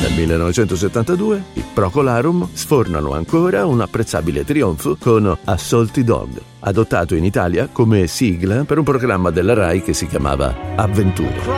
Nel 1972 i Procolarum sfornano ancora un apprezzabile trionfo con Assaulty Dog, adottato in Italia come sigla per un programma della Rai che si chiamava Avventure.